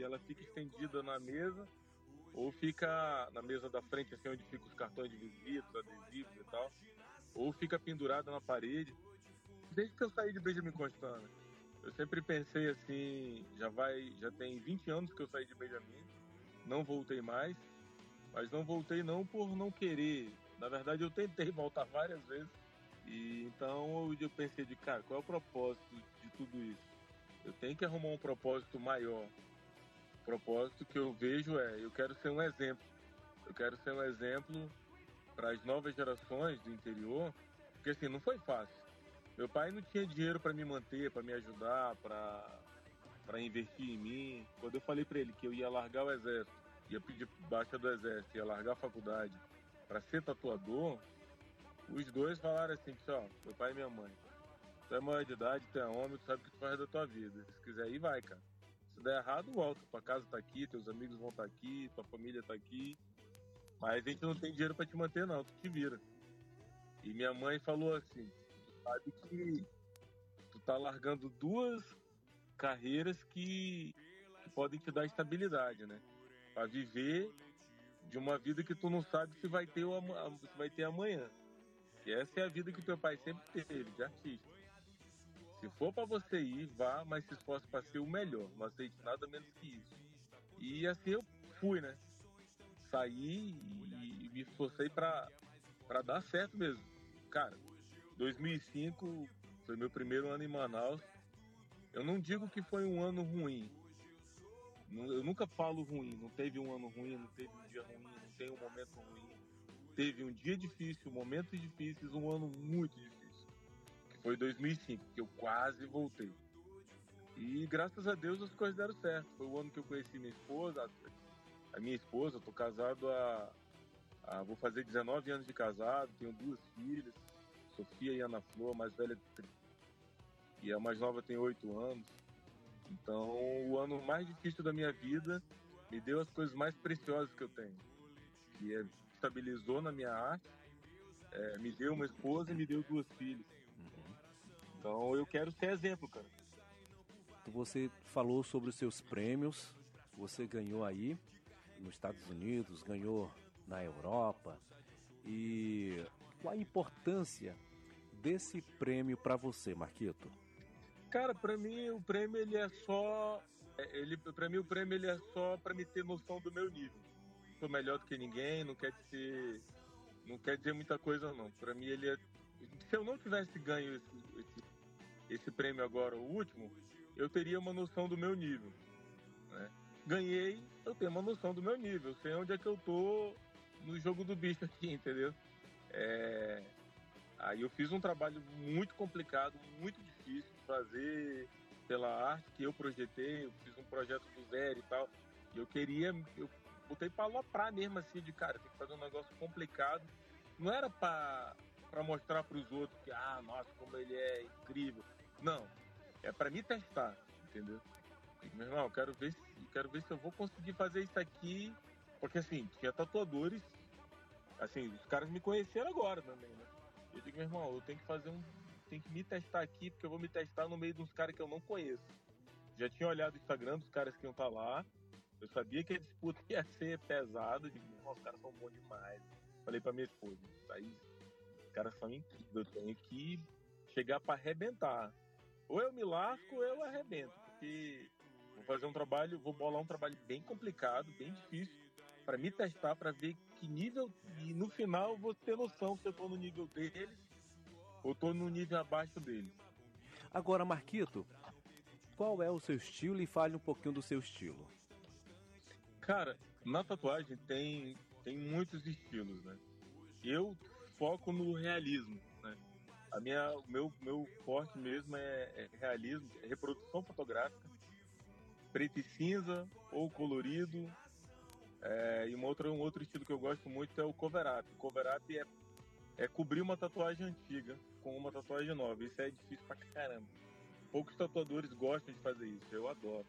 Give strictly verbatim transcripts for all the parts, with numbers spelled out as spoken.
ela fica estendida na mesa, ou fica na mesa da frente, assim, onde ficam os cartões de visita, os adesivos e tal, ou fica pendurada na parede. Desde que eu saí de Benjamin Constant, eu sempre pensei assim, já vai, já tem vinte anos que eu saí de Benjamin, não voltei mais, mas não voltei não por não querer. Na verdade, eu tentei voltar várias vezes, e então eu pensei de, cara, qual é o propósito de tudo isso? Eu tenho que arrumar um propósito maior. O propósito que eu vejo é, eu quero ser um exemplo. Eu quero ser um exemplo para as novas gerações do interior, porque assim, não foi fácil. Meu pai não tinha dinheiro para me manter, para me ajudar, para para investir em mim. Quando eu falei para ele que eu ia largar o exército, ia pedir baixa do exército, ia largar a faculdade para ser tatuador, os dois falaram assim, que ó, meu pai e minha mãe, tu é maior de idade, tu é homem, tu sabe o que tu faz da tua vida. Se quiser ir, vai, cara. Se der errado, volta. Tua casa tá aqui, teus amigos vão estar aqui, tua família tá aqui. Mas a gente não tem dinheiro pra te manter, não. Tu te vira. E minha mãe falou assim, tu sabe que tu tá largando duas carreiras que, que podem te dar estabilidade, né? Pra viver de uma vida que tu não sabe se vai ter, o ama- se vai ter amanhã. E essa é a vida que teu pai sempre teve, de artista. Se for pra você ir, vá, mas se esforce pra ser o melhor. Não aceite nada menos que isso. E assim eu fui, né? Saí e me esforcei pra, pra dar certo mesmo. Cara, dois mil e cinco foi meu primeiro ano em Manaus. Eu não digo que foi um ano ruim. Não- Eu nunca falo ruim. Não teve um ano ruim, não teve um dia ruim, não tem um momento ruim. Teve um dia difícil, momentos difíceis, um ano muito difícil. Que foi dois mil e cinco, que eu quase voltei. E graças a Deus as coisas deram certo. Foi o ano que eu conheci minha esposa, a, a minha esposa. Eu tô casado há, há. Vou fazer dezenove anos de casado, tenho duas filhas, Sofia e Ana Flor, a mais velha tem- e a mais nova tem oito anos. Então, o ano mais difícil da minha vida me deu as coisas mais preciosas que eu tenho, que é, estabilizou na minha arte, é, me deu uma esposa e me deu duas filhas. Então, eu quero ser exemplo, cara. Você falou sobre os seus prêmios, você ganhou aí nos Estados Unidos, ganhou na Europa. E qual a importância desse prêmio para você, Marquito? Cara, pra mim o prêmio ele é só, é, ele, para mim o prêmio ele é só para me ter noção do meu nível. Sou melhor do que ninguém, não quer dizer, não quer dizer muita coisa não. Pra mim ele é, se eu não tivesse ganho esse, esse, esse prêmio agora, o último, eu teria uma noção do meu nível, né? Ganhei, eu tenho uma noção do meu nível, eu sei onde é que eu tô no jogo do bicho aqui, entendeu? É, Aí eu fiz um trabalho muito complicado, muito difícil de fazer pela arte que eu projetei. Eu fiz um projeto do zero e tal. E eu queria, eu botei pra aloprar mesmo assim, de cara, tem que fazer um negócio complicado. Não era pra, pra mostrar pros outros que, ah, nossa, como ele é incrível. Não, é pra me testar, entendeu? E, meu irmão, eu quero ver se, quero ver se eu vou conseguir fazer isso aqui. Porque assim, tinha tatuadores, assim, os caras me conheceram agora também, né? Eu digo, meu irmão, eu tenho que fazer um. Tenho que me testar aqui, porque eu vou me testar no meio de uns caras que eu não conheço. Já tinha olhado o Instagram dos caras que iam estar lá. Eu sabia que a disputa ia ser pesada. Eu digo, meu irmão, os caras são bons demais. Falei pra minha esposa, Thaís, os caras são incríveis. Eu tenho que chegar pra arrebentar. Ou eu me lasco ou eu arrebento. Porque vou fazer um trabalho, vou bolar um trabalho bem complicado, bem difícil, para me testar, para ver que nível. E no final eu vou ter noção se eu tô no nível deles ou tô no nível abaixo deles. Agora, Marquito, qual é o seu estilo e fale um pouquinho do seu estilo. Cara, na tatuagem tem, tem muitos estilos, né? Eu foco no realismo, né? A minha, o meu, meu forte mesmo é, é realismo, é reprodução fotográfica, preto e cinza ou colorido. É, e uma outra, um outro estilo que eu gosto muito é o cover-up. O cover-up é, é cobrir uma tatuagem antiga com uma tatuagem nova. Isso é difícil pra caramba. Poucos tatuadores gostam de fazer isso, eu adoro.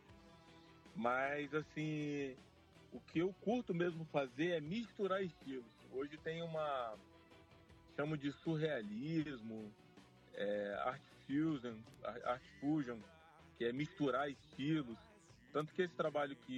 Mas, assim, o que eu curto mesmo fazer é misturar estilos. Hoje tem uma, chamo de surrealismo, é, art fusion, art fusion, que é misturar estilos. Tanto que esse trabalho que